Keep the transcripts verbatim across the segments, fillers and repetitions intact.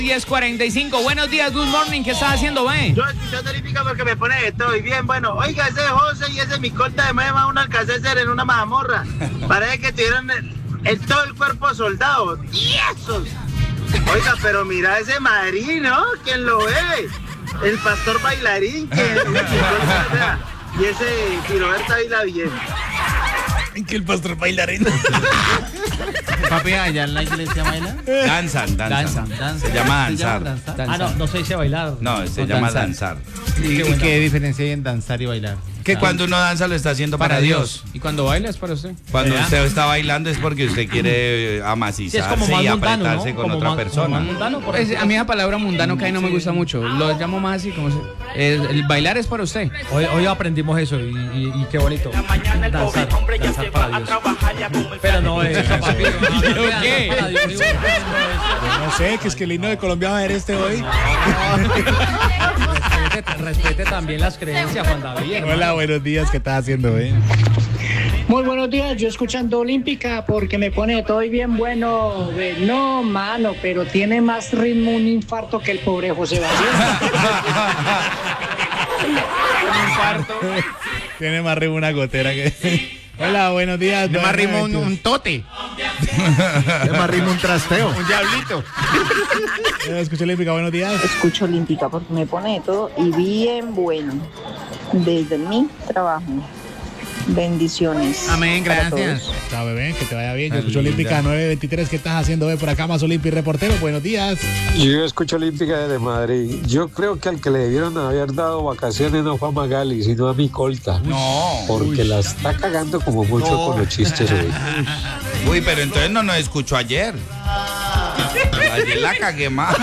diez cuarenta y cinco. Buenos días, good morning. ¿Qué estás haciendo, ve? Yo escuchando Olímpica porque me pone de todo y bien. Bueno, oiga, ese José y ese Micolta de Mema, un alcacer en una mazamorra. Parece que tuvieron el, el, todo el cuerpo soldado. ¡Tiesos! Oiga, pero mira ese Madrid, ¿no? ¿Quién lo ve? El pastor bailarín. Que, uy, o sea, y ese Filoberta baila bien. Que el pastor bailarín. Papi, allá en la iglesia baila. Danzan, danzan. Danzan, danzan. Se llama ¿Se llama danzar. danzar? Ah, no, no se dice bailar. No, se No, llama danzar. danzar. ¿Y qué, qué diferencia hay en danzar y bailar? Que cuando uno danza lo está haciendo para, Dios. ¿Y cuando baila es para usted? Cuando ¿Verdad? usted está bailando es porque usted quiere eh, Sí, es amacizarse como más y mundano, apretarse ¿no? con Como otra más- persona. como más mundano, por Pues, ejemplo. a mí esa palabra mundano que ahí no me gusta mucho. Lo llamo más así como... se- El, el bailar es para usted. Hoy, hoy aprendimos eso y, y, y qué bonito. Danzar, danzar para Dios. Pero no es papi. ¿Yo qué? Para Dios, digo, No sé, que es que el himno de Colombia va a ver este hoy. respete, respete también las creencias, Juan David. hermano. Hola, buenos días, ¿qué estás haciendo, eh? Muy buenos días, yo escuchando Olímpica porque me pone todo bien bueno. Ve, no, mano, pero tiene más ritmo un infarto que el pobre José Valencia. Tiene más ritmo una gotera que... Hola, buenos días. De más ritmo un, buenas un tote. Es más ritmo un trasteo. Un diablito. noches. Eh, Escucho Olímpica, buenos días. Escucho Olímpica porque me pone de todo y bien bueno. Desde mi trabajo. Bendiciones. Amén, para gracias. todos. Chao, bebé, que te vaya bien. Yo Ay, escucho linda. Olímpica nueve veintitrés. ¿Qué estás haciendo, bebé? Por acá, más Olímpica y reportero. Buenos días. Yo escucho Olímpica desde Madrid. Yo creo que al que le debieron haber dado vacaciones no fue a Magali, sino a Micolta. No. Porque la está cagando como mucho con los chistes hoy. Uy, pero entonces no nos escuchó ayer. Ayer la cagué más.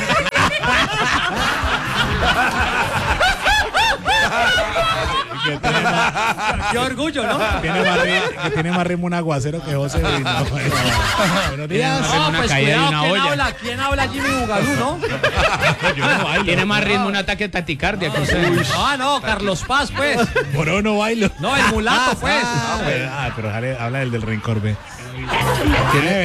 Que tiene más, Qué orgullo, ¿no? tiene más ritmo, que tiene más ritmo un aguacero que José. Uy, no, bueno. Buenos días. No, una pues caída de cuidado, una ¿quién olla. habla? ¿Quién habla? Jimmy Bugalú, ¿no? Yo no bailo. Tiene más ritmo un ataque de taticardia que usted. Ah, no, Carlos Paz, pues. Por hoy no bailo. No, el mulato, pues. Ah, bueno, ah, pero jale- habla del del rencor, ve. Tiene